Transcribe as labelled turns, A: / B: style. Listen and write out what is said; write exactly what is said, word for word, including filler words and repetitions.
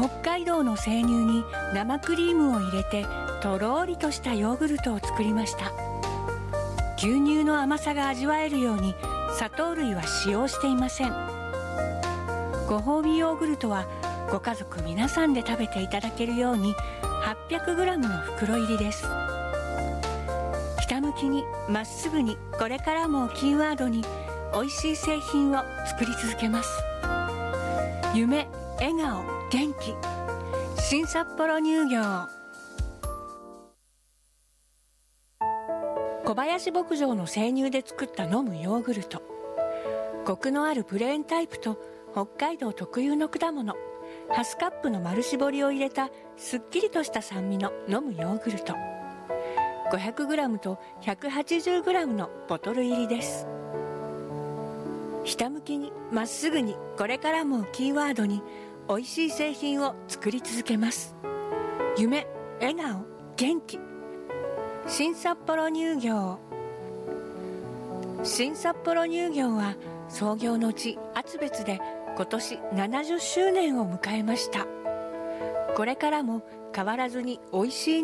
A: 北海道の生乳に生クリームを入れてとろりとしたヨーグルトを作りました。牛乳の甘さが味わえるように砂糖類は使用していません。ご褒美ヨーグルトはご家族皆さんで食べていただけるように はっぴゃくグラム の袋入りです。ひたむきにまっすぐにこれからもキーワードに美味しい製品を作り続けます。夢、笑顔、元気、新札幌乳業。小林牧場の生乳で作った飲むヨーグルト。コクのあるプレーンタイプと北海道特有の果物ハスカップの丸搾りを入れたすっきりとした酸味の飲むヨーグルト。 ごひゃくグラム と ひゃくはちじゅうグラム のボトル入りです。ひたむきにまっすぐにこれからもキーワードに美味しい製品を作り続けます。夢、笑顔、元気、新札幌乳業。新札幌乳業は創業の地厚別で今年ななじゅっしゅうねんを迎えました。これからも変わらずに美味しい